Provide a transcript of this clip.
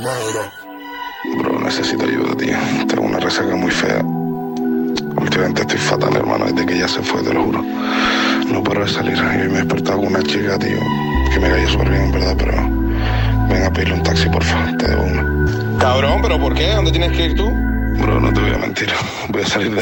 Bro, necesito ayuda, tío. Tengo una resaca muy fea. Últimamente estoy fatal, hermano, desde que ella se fue, te lo juro. No paro de salir. Y me he despertado con una chica, tío, que me cayó súper bien, en verdad, pero... Venga a pedirle un taxi, porfa. Te debo una. Cabrón, ¿pero por qué? ¿Dónde tienes que ir tú? Bro, no te voy a mentir. Voy a salir de